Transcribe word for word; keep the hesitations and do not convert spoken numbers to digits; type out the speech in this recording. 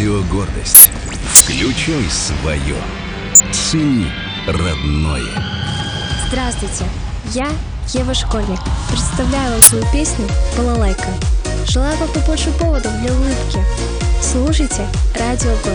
Радио «Гордость». Включай свое. Цени родное. Здравствуйте, я Ева Школьник. Представляю вам свою песню «Балалайка». Желаю вам побольше поводов для улыбки. Слушайте Радио «Гордость».